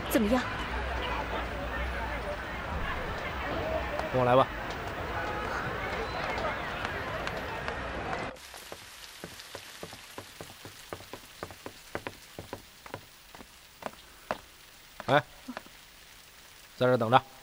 怎么样？ 跟我来吧。哎，在这等着。